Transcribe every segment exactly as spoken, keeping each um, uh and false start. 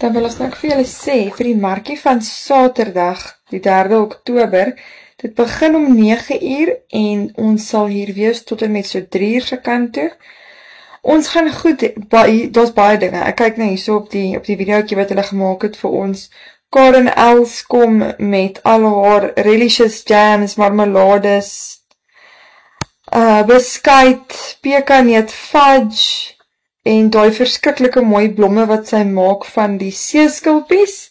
Dan wil ons nou vir julle sê, vir die markie van Saterdag, die derde Oktober, dit begin om nege uur en ons sal hier wees tot en met so drie uur se kant toe. Ons gaan goed, baie, daar's baie dinge, ek kyk nou hierso op die, op die videootjie wat hulle gemaak het vir ons. Karen Els kom met al haar relicious jams, marmelades, uh, beskuit, pekaneet fudge, en daai verskriklike mooi blomme wat sy maak van die seeskulpies.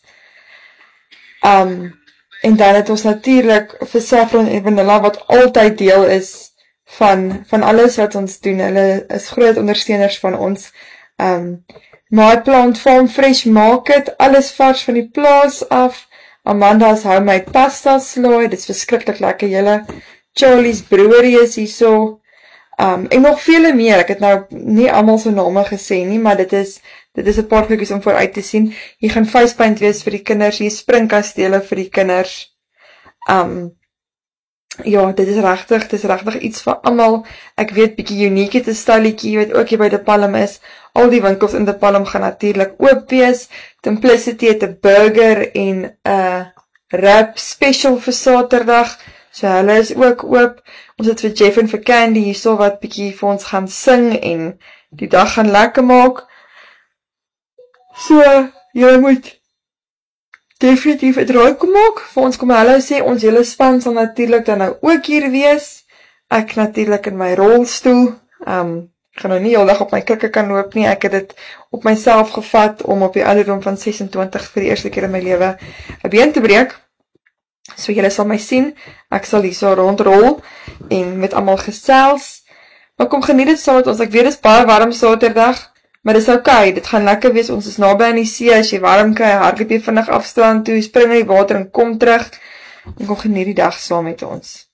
Um, en dan het ons natuurlik vir Saffron en Vanilla wat altyd deel is van, van alles wat ons doen. Hulle is groot ondersteuners van ons. Um, My Plant Farm Fresh Market, alles vars van die plaas af. Amanda's homemade pasta slaai, dit is verskriklik lekker julle. Charlie's Brewery is hierso. Um, en nog vele meer, ek het nou nie almal so name gesê nie, maar dit is, dit is 'n paar goedjies om vooruit te sien. Hier gaan facepaint wees vir die kinders, hier springkastele vir die kinders. Um, ja, dit is regtig, dit is regtig iets vir almal. Ek weet, bietjie unieke te stalletjie, wat ook hier by De Palm is. Al die winkels in De Palm gaan natuurlik oop wees. Simplicity het 'n burger en 'n uh, wrap special vir Saterdag. So hulle is ook oop. Ons het vir Jeff en vir Candy hierso wat bietjie vir ons gaan sing en die dag gaan lekker maak. So, jy moet definitief 'n draai kom maak. Vir ons kom hallo sê, ons hele span sal natuurlik dan nou ook hier wees. Ek natuurlik in my rolstoel. Um, ek gaan nou nie heeldag op my krikke kan loop nie. Ek het dit op myself gevat om op die ouderdom van sesentwintig vir die eerste keer in my lewe 'n been te breek. So julle sal my sien, ek sal hier so rondrol en met almal gesels. Maar kom geniet dit saam met ons, ek weet dit is baie warm Saterdag, maar dis okay, dit gaan lekker wees, ons is naby aan die see, as jy warm kry, hardloop jy vinnig afstrand toe, spring in die water en kom terug, en kom geniet die dag saam met ons.